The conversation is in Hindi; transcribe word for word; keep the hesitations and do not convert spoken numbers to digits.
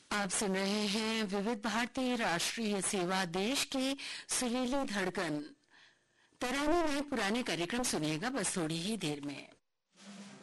आप सुन रहे हैं विविध भारती राष्ट्रीय सेवा, देश की सुरीली धड़कन। तराने में पुराने कार्यक्रम सुनिएगा बस थोड़ी ही देर में।